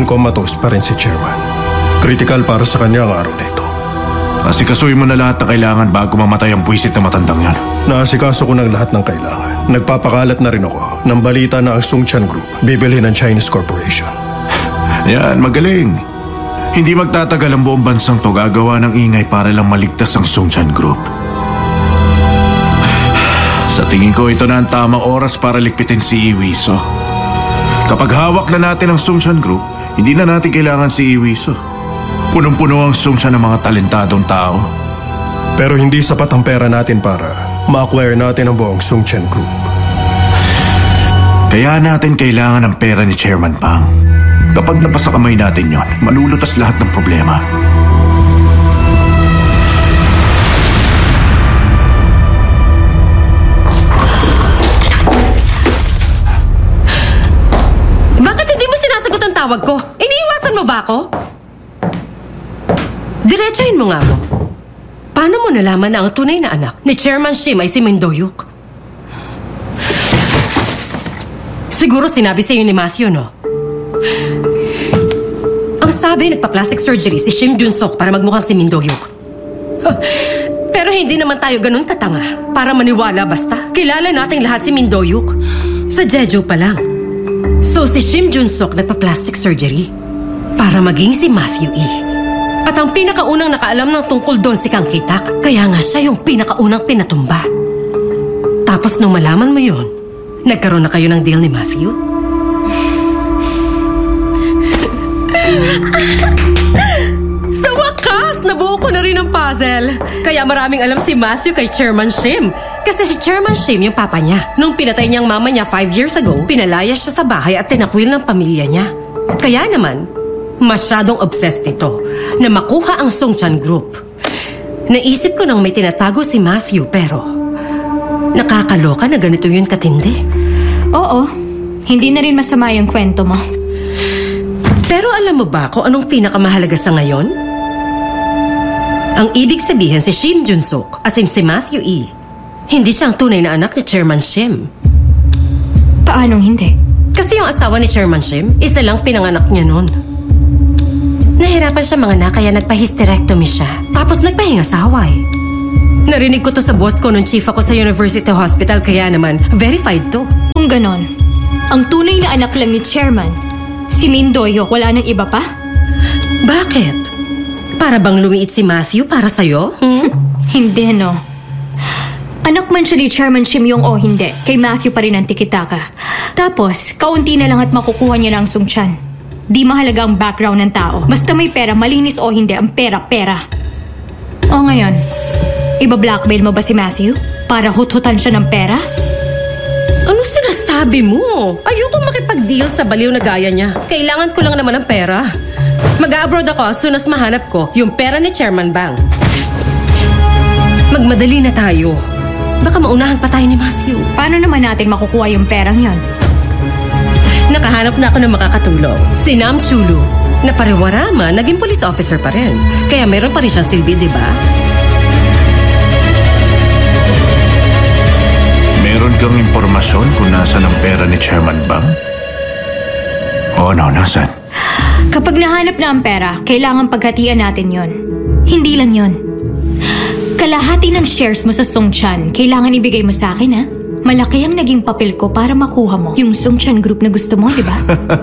comatose pa rin si Chairman. Critical para sa kanya ang araw na ito. Asikasuhin mo na lahat ng kailangan bago mamatay ang buwisit na matandang yan. Naasikaso ko ng lahat ng kailangan. Nagpapakalat na rin ako ng balita na ang Sungchan Group bibilhin ng Chinese Corporation. Yan, magaling. Hindi magtatagal ang buong bansang to gagawa ng ingay para lang maligtas ang Sungchan Group. Sa tingin ko, ito na ang tamang oras para likpitin si Iwiso. Kapag hawak na natin ang Sungchan Group, hindi na natin kailangan si Iwiso. Punong-puno ang Sungchan ng mga talentadong tao. Pero hindi sapat ang pera natin para ma-acquire natin ang buong Sungchan Group. Kaya natin kailangan ng pera ni Chairman Pang. Kapag napasa kamay natin yon, malulutas lahat ng problema. Bakit hindi mo sinasagot ang tawag ko? Iniiwasan mo ba ako? Diretsahin mo nga ako. Paano mo nalaman na ang tunay na anak ni Chairman Shim ay si Mindoyuk? Siguro sinabi sa'yo ni Matthew, no? Ang sabi, nagpa-plastic surgery si Shim Jun-sok para magmukhang si Mindoyuk. Pero hindi naman tayo ganun katanga para maniwala basta. Kilala nating lahat si Mindoyuk. Sa Jeju pa lang. So si Shim Jun-sok nagpa-plastic surgery para maging si Matthew E. At ang pinakaunang nakaalam ng tungkol doon si Kang Kitak. Kaya nga siya yung pinakaunang pinatumba. Tapos nung malaman mo yun, nagkaroon na kayo ng deal ni Matthew? Sa wakas, nabuo ko na rin ang puzzle. Kaya maraming alam si Matthew kay Chairman Shim. Kasi si Chairman Shim yung papa niya. Nung pinatay niyang mama niya 5 years ago, pinalaya siya sa bahay at tinakwil ng pamilya niya. Kaya naman, masyadong obsessed ito na makuha ang Sungchan Group. Naisip ko nang may tinatago si Matthew pero nakakaloka na ganito yun katindi. Oo, hindi na rin masama yung kwento mo. Pero alam mo ba kung anong pinakamahalaga sa ngayon? Ang ibig sabihin si Shim Jun-sok, as in si Matthew E. Hindi siyang tunay na anak ni Chairman Shim. Paanong hindi? Kasi yung asawa ni Chairman Shim, isa lang pinanganak niya noon. Nahirapan siya mga anak kaya nagpa-hysterectomy siya. Tapos nagpahinga sa Hawaii. Narinig ko to sa boss ko nung chief ako sa University Hospital kaya naman verified to. Kung ganon, ang tunay na anak lang ni Chairman, si Mindoyuk, wala nang iba pa? Bakit? Para bang lumiit si Matthew para sa'yo? Hindi, no. Anak man siya ni Chairman Shim Yong o hindi, kay Matthew pa rin ang tikitaka. Tapos, kaunti na lang at makukuha niya na ang Sungchan. Di mahalaga ang background ng tao. Basta may pera, malinis o hindi, ang pera-pera. O ngayon, iba-blackmail mo ba si Matthew? Para hut-hutan siya ng pera? Ano sinasabi mo? Ayoko makipag-deal sa baliw na gaya niya. Kailangan ko lang naman ng pera. Mag-abroad ako as soon as mahanap ko yung pera ni Chairman Bang. Magmadali na tayo. Baka maunahan pa tayo ni Matthew. Paano naman natin makukuha yung perang yon? Nakahanap na ako ng makakatulong. Si Nam Chulu. Na pariwarama, naging police officer pa rin. Kaya meron pa rin siyang silbi, di ba? Meron kang impormasyon kung nasan ang pera ni Chairman Bang? Oo, no, nasan? Kapag nahanap na ang pera, kailangan paghatian natin yon. Hindi lang yon. Kalahati ng shares mo sa Sungchan, kailangan ibigay mo sa akin, ha? Malaki ang naging papel ko para makuha mo yung Sungchan Group na gusto mo, di ba?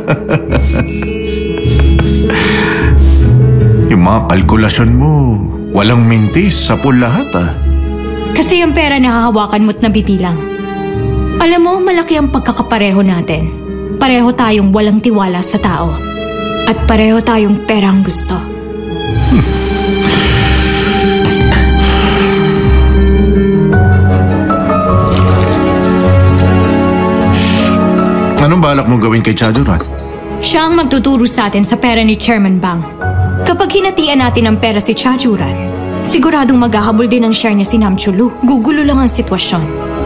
Yung mga kalkulasyon mo, walang mintis, sapul lahat Kasi yung pera na hahawakan mo't nabibilang. Alam mo, malaki ang pagkakapareho natin. Pareho tayong walang tiwala sa tao. At pareho tayong perang gusto. Anong balak mong gawin kay Chaduran? Siya ang magtuturo sa atin sa pera ni Chairman Bang. Kapag hinatian natin ang pera si Chaduran, siguradong maghahabol din ang share niya si Namchulu. Gugulo lang ang sitwasyon.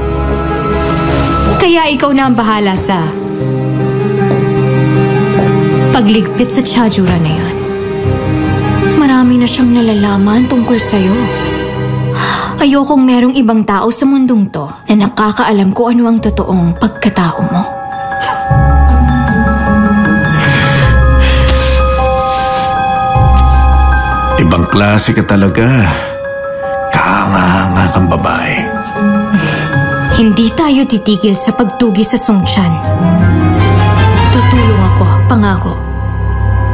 Kaya ikaw na ang bahala sa pagligpit sa Chaduran na yan. Marami na siyang nalalaman tungkol sa'yo. Ayokong merong ibang tao sa mundong to na nakakaalam kung ano ang totoong pagkatao mo. Ibang klase ka talaga. Kaanga-anga kang babae. Hindi tayo titigil sa pagtugi sa Songchan. Tutulong ako, pangako.